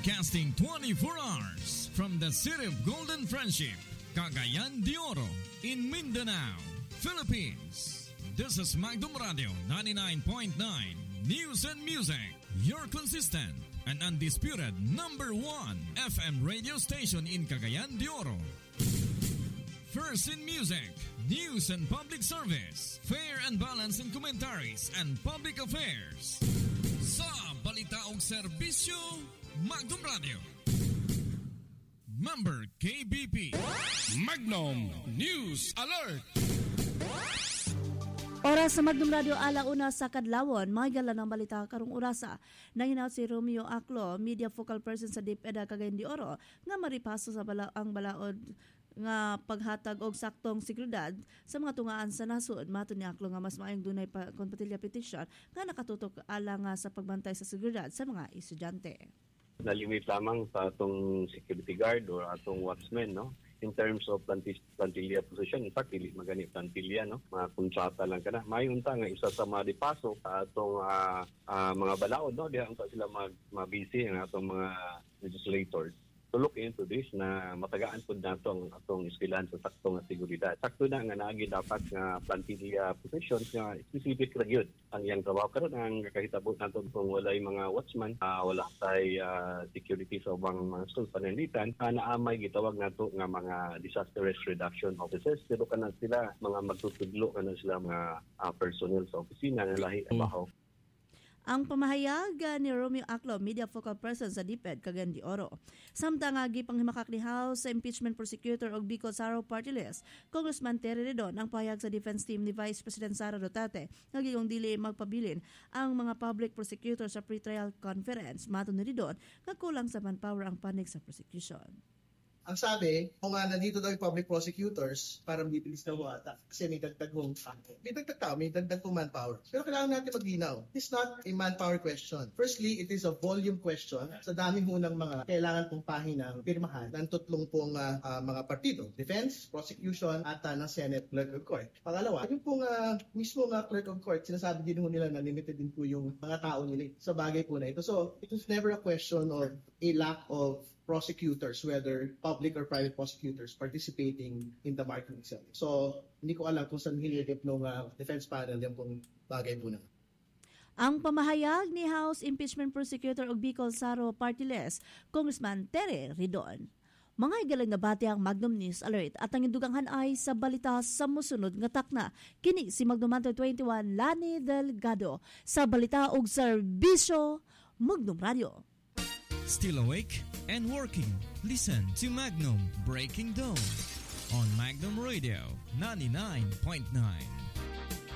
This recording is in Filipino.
Broadcasting 24 hours from the city of Golden Friendship, Cagayan de Oro, in Mindanao, Philippines. This is Magnum Radio 99.9 News and Music, your consistent and undisputed number 1 FM radio station in Cagayan de Oro. First in music, news and public service, fair and balanced in commentaries and public affairs. Sa balita og serbisyo, Magnum Radio. Member KBP. Magnum News Alert. Oras sa Magnum Radio alauna sa kadlawon, magala ng balita karong orasa. Nanginaw si Romeo Aclo, media focal person sa DepEd Cagayan de Oro, nga maripaso sa ang balaod nga paghatag og saktong seguridad sa mga tungaan sa nasud. Mato ni Aclo nga mas maayong dunay kompetilya petition nga nakatutok alang sa pagbantay sa seguridad sa mga estudyante. Nalimit lamang sa atong security guard or atong watchman, no? In terms of plantilla position, in fact, dili magani plantilla, no? Mga kontrata lang kana. Mayon ta nga isa sa mga dipasok sa atong mga balaod, no? Diha unta sila mabisi ang atong mga legislators to look into this na matagaan po nato ang atong eskwelahan sa saktong nga seguridad. Sakto na nga naagi dapat nga plantilla positions nga specific ra gyud ang iyang trabaho. Karon ang kakahitabo nato kung walay mga watchman, wala tay security sa ubang mga school pananlitan, naamay gitawag nato nga mga disaster risk reduction officers. Pero kana sila mga magtutudlo kana sila mga personnel sa opisina nga lahi trabaho. Ang pamahayag ni Romeo Aclo, media focal person sa DepEd Cagayan de Oro. Samtang gipang himakak ni House sa impeachment prosecutor og Bicol Saro Party List, Congressman Terry Redon ang pahayag sa defense team ni Vice President Sara Duterte nga giyong dili magpabilin ang mga public prosecutor sa pre-trial conference. Mato ni Redon nga kulang sa manpower ang panig sa prosecution. Ang sabi, kung nandito daw yung public prosecutors, para bibilis na wata. Kasi may dagdag mong may dagdag tao, may dagdag mong manpower. Pero kailangan natin maglinaw. It's not a manpower question. Firstly, it is a volume question. Sa daming hunang mga kailangan pong pahinang pirmahan ng tatlong pong mga partido. Defense, prosecution, at ng Senate Clerk of Court. Pangalawa, yung pong mismo Clerk of Court, sinasabi din nila na limited din po yung mga tao nila sa bagay po na ito. So, it was never a question of a lack of prosecutors, whether public or private prosecutors participating in the market itself. So, hindi ko alam kung saan hinilip ng defense panel yung pong bagay po na. Ang pamahayag ni House Impeachment Prosecutor og Bicol Saro Party List, Congressman Terry Redon. Mga igalang nabati ang Magnum News Alert at ang induganghan ay sa balita sa musunod nga takna. Kini si Magnum 21 Lani Delgado sa balita og serbisyo Magnum Radio. Still awake and working? Listen to Magnum Breaking Dawn on Magnum Radio 99.9.